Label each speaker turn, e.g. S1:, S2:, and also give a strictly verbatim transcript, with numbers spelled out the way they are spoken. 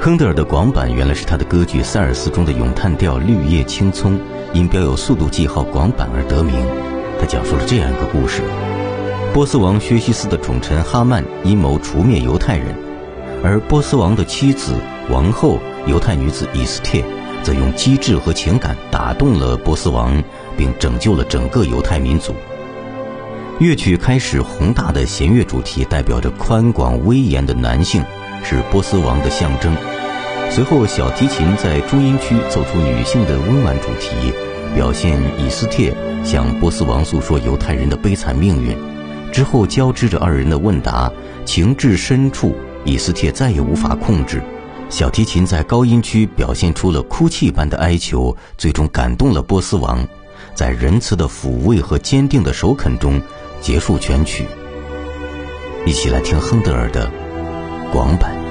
S1: 亨德尔的广版原来是他的歌剧《塞尔斯》中的咏叹调《绿叶青葱》，因标有速度记号广版而得名。他讲述了这样一个故事：波斯王薛西斯的宠臣哈曼阴谋除灭犹太人，而波斯王的妻子王后犹太女子以斯帖则用机智和情感打动了波斯王，并拯救了整个犹太民族。乐曲开始宏大的弦乐主题代表着宽广威严的男性，是波斯王的象征。随后小提琴在中音区奏出女性的温婉主题，表现以斯帖向波斯王诉说犹太人的悲惨命运。之后交织着二人的问答，情至深处，以斯帖再也无法控制。小提琴在高音区表现出了哭泣般的哀求，最终感动了波斯王，在仁慈的抚慰和坚定的首肯中结束全曲。一起来听亨德尔的广版。